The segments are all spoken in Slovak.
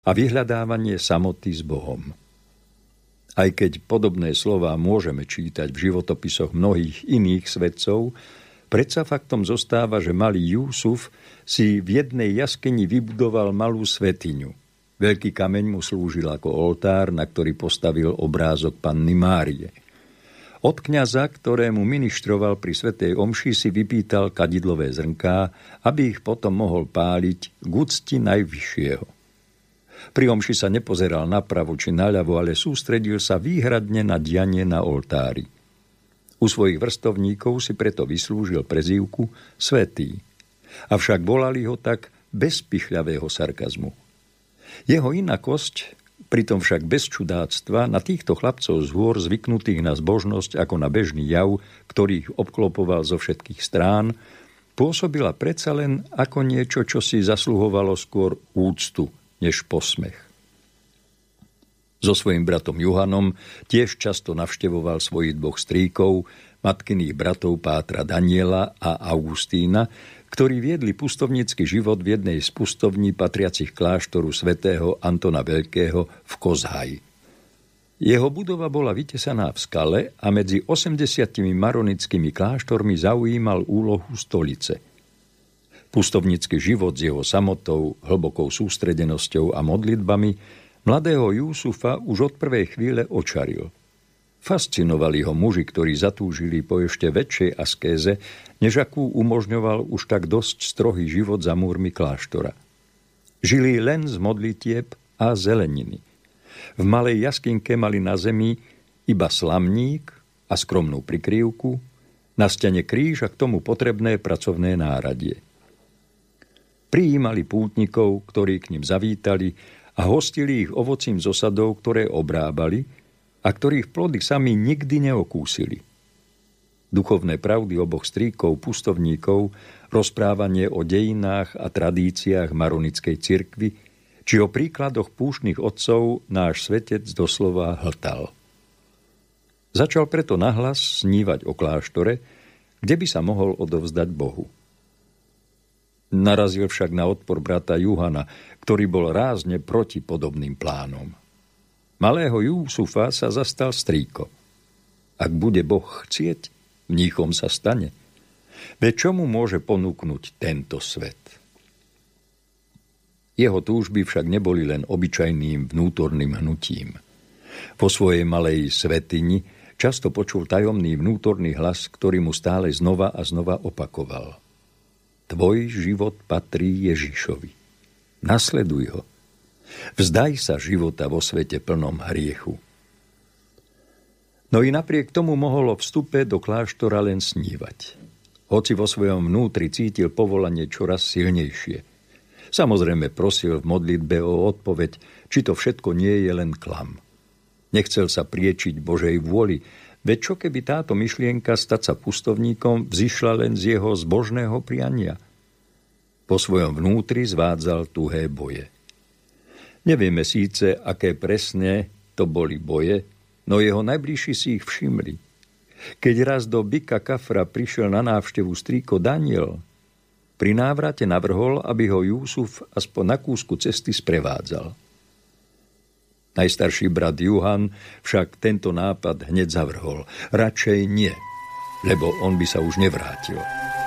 a vyhľadávanie samoty s Bohom. Aj keď podobné slová môžeme čítať v životopisoch mnohých iných svetcov, predsa faktom zostáva, že malý Júsuf si v jednej jaskyni vybudoval malú svätyňu. Veľký kameň mu slúžil ako oltár, na ktorý postavil obrázok Panny Márie. Od kňaza, ktorému ministroval pri svätej omši, si vypýtal kadidlové zrnká, aby ich potom mohol páliť k úcti najvyššieho. Pri omši sa nepozeral napravo či naľavo, ale sústredil sa výhradne na dianie na oltári. U svojich vrstovníkov si preto vyslúžil prezývku Svätý. Avšak volali ho tak bez pichľavého sarkazmu. Jeho inakosť, pritom však bez čudáctva, na týchto chlapcov z hôr zvyknutých na zbožnosť ako na bežný jav, ktorý ich obklopoval zo všetkých strán, pôsobila predsa len ako niečo, čo si zasluhovalo skôr úctu než posmech. So svojím bratom Juhanom tiež často navštevoval svojich dvoch strýkov, matkyných bratov Pátra Daniela a Augustína, ktorí viedli pustovnícky život v jednej z pustovní patriacich kláštoru svätého Antona Veľkého v Kozhaji. Jeho budova bola vytesaná v skale a medzi 80 maronickými kláštormi zaujímal úlohu stolice. Pustovnícky život s jeho samotou, hlbokou sústredenosťou a modlitbami mladého Júsufa už od prvej chvíle očaril. Fascinovali ho muži, ktorí zatúžili po ešte väčšej askéze, než akú umožňoval už tak dosť strohý život za múrmi kláštora. Žili len z modlitieb a zeleniny. V malej jaskinke mali na zemi iba slamník a skromnú prikryvku, na stene kríž a k tomu potrebné pracovné náradie. Prijímali pútnikov, ktorí k nim zavítali, a hostili ich ovocím z osadov, ktoré obrábali a ktorých plody sami nikdy neokúsili. Duchovné pravdy oboch strýkov, pustovníkov, rozprávanie o dejinách a tradíciách maronickej cirkvi, či o príkladoch púštnych otcov náš svetec doslova hltal. Začal preto nahlas snívať o kláštore, kde by sa mohol odovzdať Bohu. Narazil však na odpor brata Juhana, ktorý bol rázne proti podobným plánom. Malého Júsufa sa zastal strýko. Ak bude Boh chcieť, mníchom sa stane. Veď čo mu môže ponúknuť tento svet? Jeho túžby však neboli len obyčajným vnútorným hnutím. Po svojej malej svätyni často počul tajomný vnútorný hlas, ktorý mu stále znova a znova opakoval. Tvoj život patrí Ježišovi. Nasleduj ho. Vzdaj sa života vo svete plnom hriechu. No i napriek tomu mohol o vstupe do kláštora len snívať. Hoci vo svojom vnútri cítil povolanie čoraz silnejšie. Samozrejme prosil v modlitbe o odpoveď, či to všetko nie je len klam. Nechcel sa priečiť Božej vôli, veď čo keby táto myšlienka stať sa pustovníkom vzišla len z jeho zbožného priania. Po svojom vnútri zvádzal tuhé boje. Nevieme síce, aké presne to boli boje, no jeho najbližší si ich všimli. Keď raz do Byka Kafra prišiel na návštevu strýko Daniel, pri návrate navrhol, aby ho Júsuf aspoň na kúsku cesty sprevádzal. Najstarší brat Juhan však tento nápad hneď zavrhol. Radšej nie, lebo on by sa už nevrátil.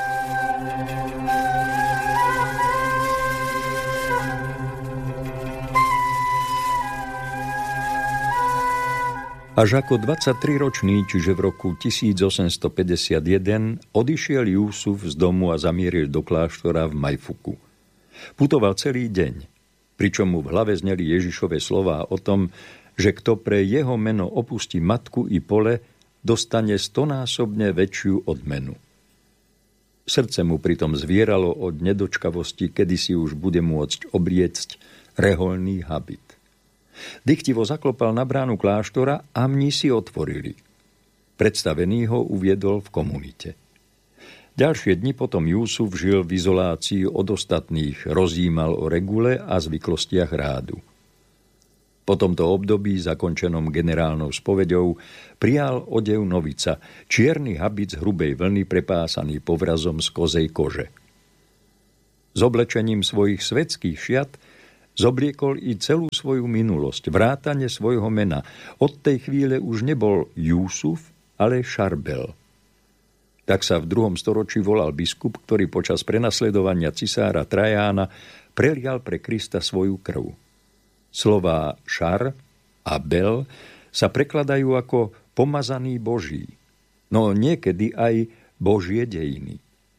Až ako 23-ročný, čiže v roku 1851, odišiel Júsuf z domu a zamieril do kláštora v Majfuku. Putoval celý deň, pričom mu v hlave zneli Ježišove slová o tom, že kto pre jeho meno opustí matku i pole, dostane 100-násobne väčšiu odmenu. Srdce mu pritom zvieralo od nedočkavosti, kedy si už bude môcť obliecť rehoľný habit. Dychtivo zaklopal na bránu kláštora a mnísi otvorili. Predstavený ho uviedol v komunite. Ďalšie dni potom Júsuf žil v izolácii od ostatných, rozjímal o regule a zvyklostiach rádu. Po tomto období, zakončenom generálnou spoveďou, prijal odev novica, čierny habit z hrubej vlny prepásaný povrazom z kozej kože. S oblečením svojich svetských šiat Zobliekol i celú svoju minulosť, vrátane svojho mena. Od tej chvíle už nebol Júsuf, ale Šarbel. Tak sa v 2. storočí volal biskup, ktorý počas prenasledovania cisára Trajána prelial pre Krista svoju krv. Slová Šar a Bel sa prekladajú ako pomazaný Boží, no niekedy aj Božie dejiny.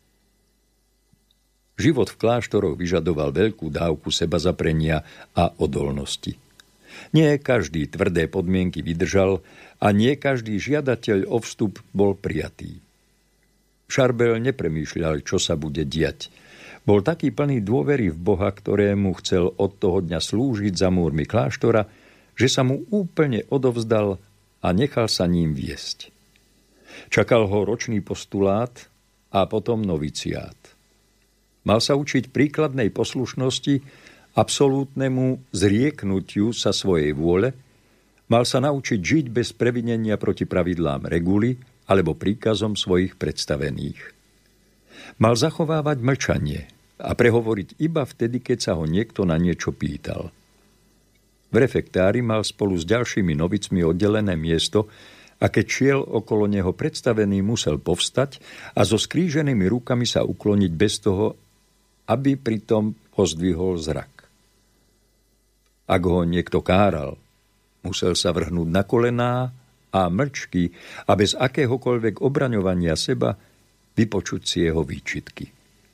Život v kláštoroch vyžadoval veľkú dávku sebazaprenia a odolnosti. Nie každý tvrdé podmienky vydržal a nie každý žiadateľ o vstup bol prijatý. Šarbel nepremýšľal, čo sa bude diať. Bol taký plný dôvery v Boha, ktorému chcel od toho dňa slúžiť za múrmi kláštora, že sa mu úplne odovzdal a nechal sa ním viesť. Čakal ho ročný postulát a potom noviciát. Mal sa učiť príkladnej poslušnosti, absolútnemu zrieknutiu sa svojej vôle, mal sa naučiť žiť bez previnenia proti pravidlám reguly alebo príkazom svojich predstavených. Mal zachovávať mlčanie a prehovoriť iba vtedy, keď sa ho niekto na niečo pýtal. V refektári mal spolu s ďalšími novicmi oddelené miesto a keď šiel okolo neho predstavený, musel povstať a so skríženými rukami sa ukloniť bez toho, aby pritom pozdvihol zrak. Ak ho niekto káral, musel sa vrhnúť na kolená a mlčky a bez akéhokoľvek obraňovania seba vypočuť si jeho výčitky.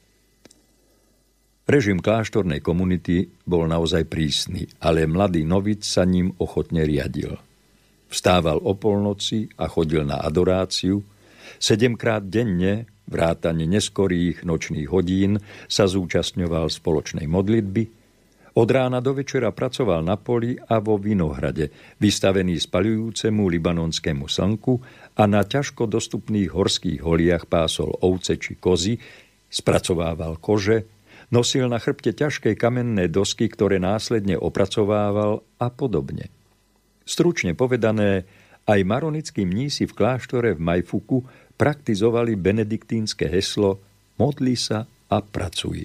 Režim kláštornej komunity bol naozaj prísny, ale mladý novic sa ním ochotne riadil. Vstával o polnoci a chodil na adoráciu, 7-krát denne, vrátane neskorých nočných hodín, sa zúčastňoval spoločnej modlitby, od rána do večera pracoval na poli a vo vinohrade, vystavený spaľujúcemu libanonskému slnku a na ťažko dostupných horských holiach pásol ovce či kozy, spracovával kože, nosil na chrbte ťažké kamenné dosky, ktoré následne opracovával a podobne. Stručne povedané, aj maronickí mnísi v kláštore v Majfuku praktizovali benediktínske heslo modli sa a pracuj.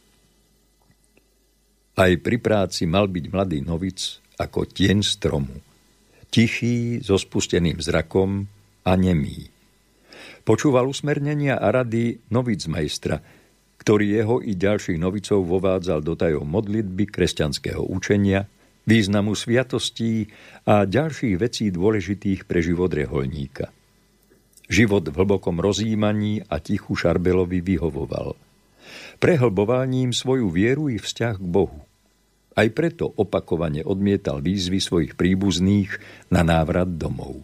Aj pri práci mal byť mladý novic ako tieň stromu. Tichý, so spusteným zrakom a nemý. Počúval usmernenia a rady novicmajstra, ktorý jeho i ďalších novicov vovádzal do tajov modlitby, kresťanského učenia, významu sviatostí a ďalších vecí dôležitých pre život rehoľníka. Život v hlbokom rozjímaní a tichu Šarbelovi vyhovoval. Prehlboval ním svoju vieru i vzťah k Bohu. Aj preto opakovane odmietal výzvy svojich príbuzných na návrat domov.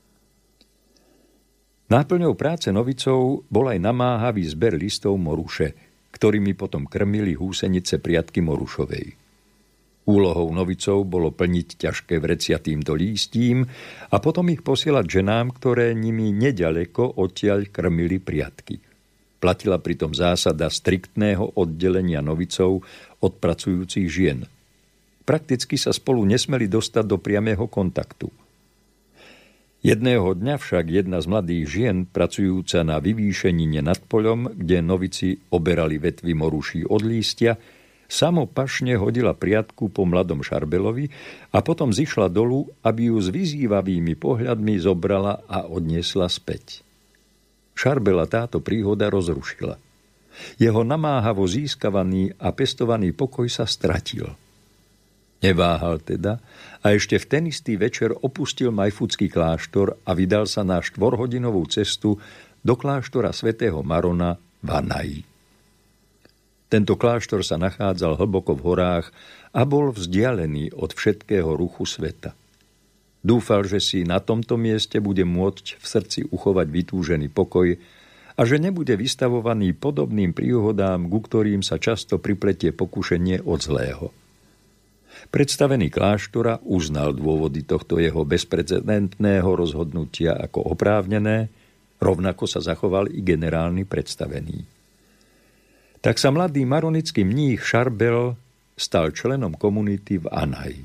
Náplňou práce novicov bol aj namáhavý zber listov moruše, ktorými potom krmili húsenice priatky Morušovej. Úlohou novicov bolo plniť ťažké vrecia týmto lístím a potom ich posielať ženám, ktoré nimi neďaleko odtiaľ krmili priatky. Platila pritom zásada striktného oddelenia novicov od pracujúcich žien. Prakticky sa spolu nesmeli dostať do priamého kontaktu. Jedného dňa však jedna z mladých žien, pracujúca na vyvýšenine nad poľom, kde novici oberali vetvy moruší od lístia, samopašne hodila priatku po mladom Šarbelovi a potom zišla dolu, aby ju s vyzývavými pohľadmi zobrala a odniesla späť. Šarbela táto príhoda rozrušila. Jeho namáhavo získavaný a pestovaný pokoj sa stratil. Neváhal teda a ešte v ten istý večer opustil Majfucký kláštor a vydal sa na 4-hodinovú cestu do kláštora svätého Marona v Anaji. Tento kláštor sa nachádzal hlboko v horách a bol vzdialený od všetkého ruchu sveta. Dúfal, že si na tomto mieste bude môcť v srdci uchovať vytúžený pokoj a že nebude vystavovaný podobným príhodám, ku ktorým sa často pripletie pokušenie od zlého. Predstavený kláštora uznal dôvody tohto jeho bezprecedentného rozhodnutia ako oprávnené, rovnako sa zachoval i generálny predstavený. Tak sa mladý maronický mních Šarbel stal členom komunity v Anaji.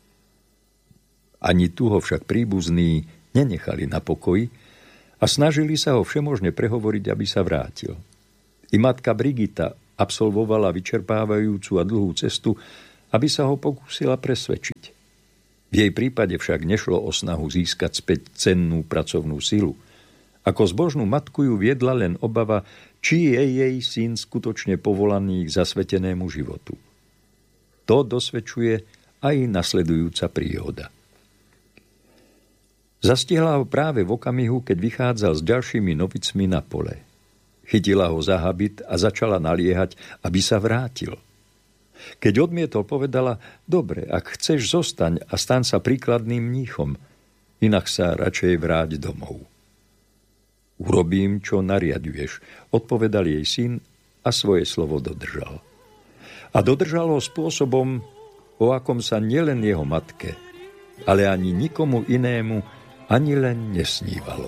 Ani tu ho však príbuzní nenechali na pokoji a snažili sa ho všemožne prehovoriť, aby sa vrátil. I matka Brigita absolvovala vyčerpávajúcu a dlhú cestu, aby sa ho pokúsila presvedčiť. V jej prípade však nešlo o snahu získať späť cennú pracovnú silu. Ako zbožnú matku ju viedla len obava, či je jej syn skutočne povolaný k zasvetenému životu. To dosvedčuje aj nasledujúca príhoda. Zastihla ho práve v okamihu, keď vychádzal s ďalšími novicmi na pole. Chytila ho za habit a začala naliehať, aby sa vrátil. Keď odmietol, povedala: dobre, ak chceš, zostaň a staň sa príkladným mníchom, inak sa radšej vráť domov. Urobím, čo nariaduješ, odpovedal jej syn a svoje slovo dodržal. A dodržal ho spôsobom, o akom sa nielen jeho matke, ale ani nikomu inému ani len nesnívalo.